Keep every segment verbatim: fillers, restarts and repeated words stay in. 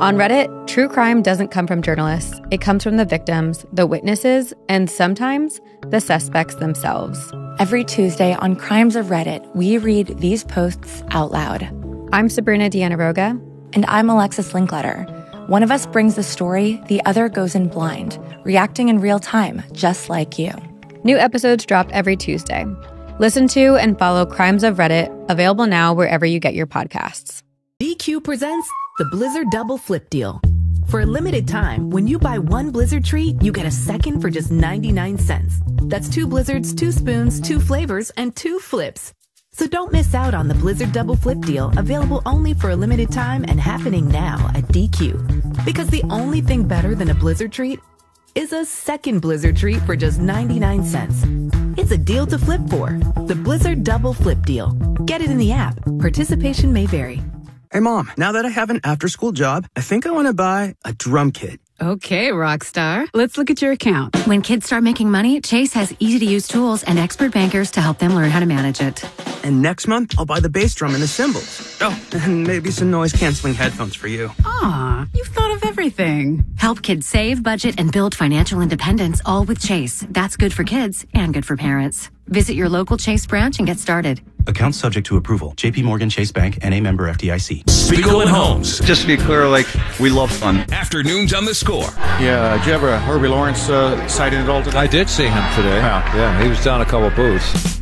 On Reddit, true crime doesn't come from journalists. It comes from the victims, the witnesses, and sometimes the suspects themselves. Every Tuesday on Crimes of Reddit, we read these posts out loud. I'm Sabrina Dianaroga. And I'm Alexis Linkletter. One of us brings the story, the other goes in blind, reacting in real time, just like you. New episodes drop every Tuesday. Listen to and follow Crimes of Reddit, available now wherever you get your podcasts. D Q presents the Blizzard Double Flip Deal. For a limited time, when you buy one Blizzard treat, you get a second for just ninety-nine cents. That's two Blizzards, two spoons, two flavors, and two flips. So don't miss out on the Blizzard Double Flip Deal, available only for a limited time and happening now at D Q. Because the only thing better than a Blizzard treat is a second Blizzard treat for just ninety-nine cents. It's a deal to flip for. The Blizzard Double Flip Deal. Get it in the app. Participation may vary. Hey, Mom, now that I have an after-school job, I think I want to buy a drum kit. Okay, Rockstar. Let's look at your account. When kids start making money, Chase has easy-to-use tools and expert bankers to help them learn how to manage it. And next month, I'll buy the bass drum and the cymbals. Oh, and maybe some noise-canceling headphones for you. Aw, you've thought of everything. Help kids save, budget, and build financial independence, all with Chase. That's good for kids and good for parents. Visit your local Chase branch and get started. Account subject to approval. J P Morgan Chase Bank, N A member F D I C. Spiegel and Holmes. Just to be clear, like, we love fun. Afternoons on the Score. Yeah, did you ever Herbie Lawrence uh, sighting it all today? I did see him today. Yeah, yeah, he was down a couple booths.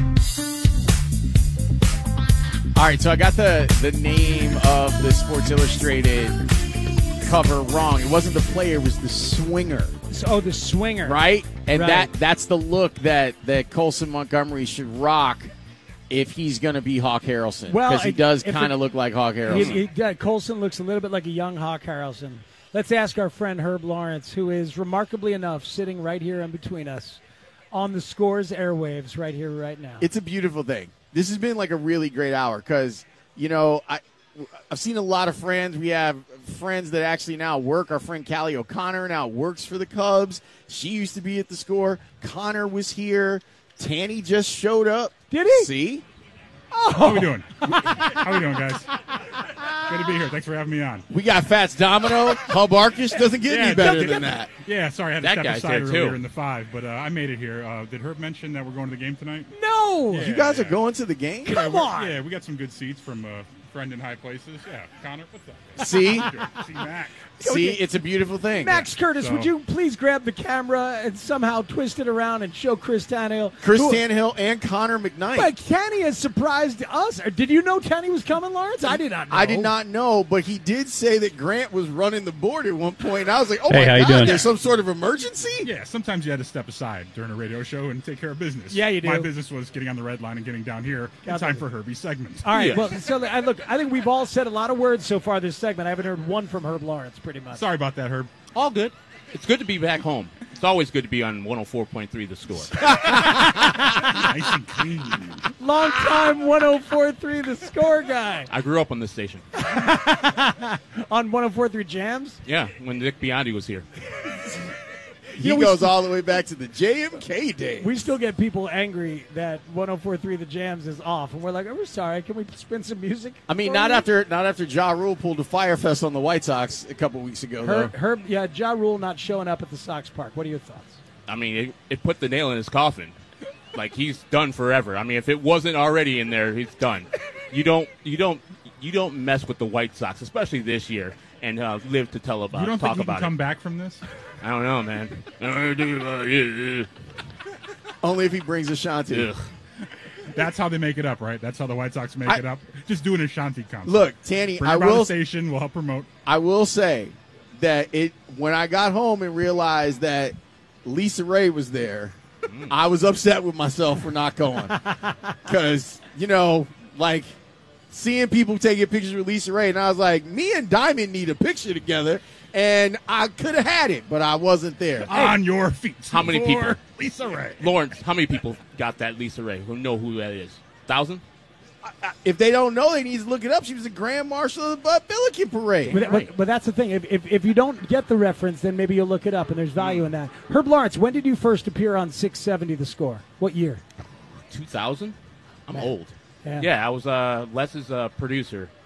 All right, so I got the, the name of the Sports Illustrated cover wrong. It wasn't the player, it was the swinger. Oh, the swinger. Right? And right. that that's the look that, that Colson Montgomery should rock if he's going to be Hawk Harrelson. Because Well, he does kind of look like Hawk Harrelson. He, he, yeah, Colson looks a little bit like a young Hawk Harrelson. Let's ask our friend Herb Lawrence, who is remarkably enough sitting right here in between us on the Scores airwaves right here, right now. It's a beautiful thing. This has been like a really great hour because, you know, I, I've seen a lot of friends. We have friends that actually now work. Our friend Callie O'Connor now works for the Cubs. She used to be at the Score. Connor was here. Tanny just showed up. Did he? See? Oh. How we doing? How we doing, guys? Good to be here. Thanks for having me on. We got Fats Domino. Hub Arkish doesn't get yeah, any better than that. Yeah, sorry, I had to that step guy's aside there earlier too. in the five, but uh, I made it here. Uh, did Herb mention that we're going to the game tonight? No! Yeah, you guys yeah. are going to the game? Yeah, Come on! Yeah, we got some good seats from a friend in high places. Yeah, Connor, what's up? Man? See? See, Mac. See, it's a beautiful thing. Max Curtis, So- would you please grab the camera and somehow twist it around and show Chris Tannehill? Chris who- Tannehill and Connor McKnight. But Tanny has surprised us. Or did you know Tanny was coming, Lawrence? I did not know. I did not know, but he did say that Grant was running the board at one point. And I was like, oh, Hey, my how you God, doing? there's some sort of emergency? Yeah, sometimes you had to step aside during a radio show and take care of business. Yeah, you do. My business was getting on the red line and getting down here in Got time that. for Herbie's segment. All right, Yeah. well, so I look, I think we've all said a lot of words so far this segment. I haven't heard one from Herb Lawrence, pretty much. Sorry about that, Herb. All good. It's good to be back home. It's always good to be on one oh four point three The Score. Nice and clean. Long time one oh four point three The Score guy. I grew up on this station. On one oh four point three Jams? Yeah, when Nick Biondi was here. He You know, we goes st- all the way back to the J M K days. We still get people angry that one oh four point three The Jams is off. And we're like, oh, we're sorry. Can we spin some music? I mean, for not you? after not after Ja Rule pulled a Firefest on the White Sox a couple weeks ago, Herb, though. Herb, yeah, Ja Rule not showing up at the Sox Park. What are your thoughts? I mean, it, it put the nail in his coffin. Like, he's done forever. I mean, if it wasn't already in there, he's done. You don't, you don't, you don't mess with the White Sox, especially this year, and uh, live to tell about. You don't talk think he about can come it. back from this? I don't know, man. Only if he brings Ashanti. Ugh. That's how they make it up, right? That's how the White Sox make I- it up. Just do an Ashanti concert. Look, Tanny, Bring I him around will the station. We'll help promote. I will say that it when I got home and realized that Lisa Ray was there, Mm. I was upset with myself for not going. Because, you know, like, seeing people taking pictures with Lisa Ray, and I was like, me and Diamond need a picture together, and I could have had it, but I wasn't there. On your feet. How many for people? Lisa Ray. Lawrence, how many people got that Lisa Ray who know who that is? Thousand? If they don't know, they need to look it up. She was the Grand Marshal of the uh, Billiken Parade. But, but, but that's the thing. If, if if you don't get the reference, then maybe you'll look it up, and there's value in that. Herb Lawrence, when did you first appear on six seventy The Score? What year? two thousand? I'm Man. old. Yeah. Yeah, I was uh, Les's uh, producer